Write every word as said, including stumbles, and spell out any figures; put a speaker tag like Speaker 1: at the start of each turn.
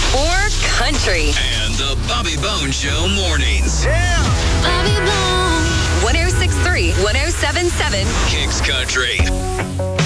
Speaker 1: or country.
Speaker 2: And the Bobby Bone Show mornings.
Speaker 3: Yeah.
Speaker 1: Bobby Bone. one oh six point three, one oh seven point seven.
Speaker 2: Kicks Country.